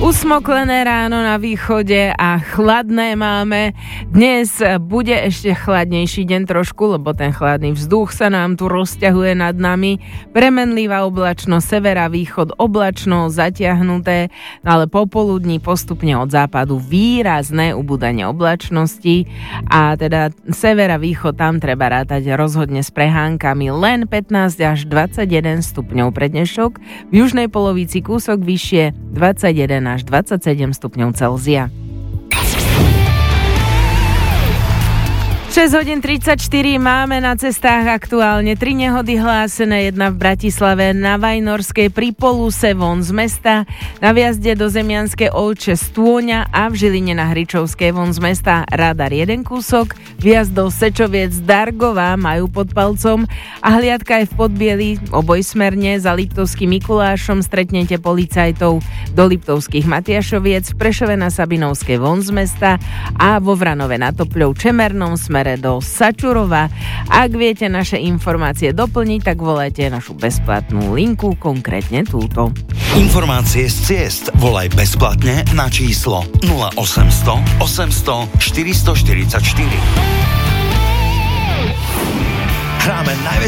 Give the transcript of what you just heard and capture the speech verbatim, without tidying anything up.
Usmoklené ráno na východe a chladné máme. Dnes bude ešte chladnejší deň trošku, lebo ten chladný vzduch sa nám tu rozťahuje nad nami. Premenlivá oblačnosť, severa, východ, oblačno, zatiahnuté, ale popoludní postupne od západu výrazné ubúdanie oblačnosti a teda severa, východ, tam treba rátať rozhodne s prehánkami, len pätnásť až dvadsaťjeden stupňov pre dnešok, v južnej polovici kúsok vyššie dvadsaťjeden až dvadsaťsedem stupňov Celzia. šesť hodín tridsaťštyri máme na cestách aktuálne tri nehody hlásené, jedna v Bratislave na Vajnorskej pri Poluse von z mesta, na viazde do Zemianskej Olče Stôňa a v Žiline na Hričovskej von z mesta radar jeden kúsok, viazd do Sečoviec Dargová majú pod palcom a hliadka je v Podbieli obojsmerne, za Liptovským Mikulášom stretnete policajtov do Liptovských Matiašoviec, v Prešove na Sabinovskej von z mesta a vo Vranove na Topľov Čemernom smere do Sačurova. Ak viete naše informácie doplniť, tak volajte našu bezplatnú linku, konkrétne túto. Informácie z ciest volaj bezplatne na číslo nula osemsto osemsto štyristoštyridsaťštyri. Hráme najväčšie